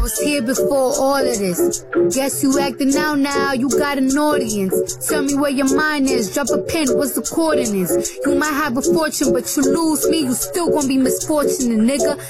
I was here before all of this. Guess you acting out now, you got an audience. Tell me where your mind is, drop a pin, what's the coordinates? You might have a fortune, but you lose me, you still gonna be misfortunate, nigga.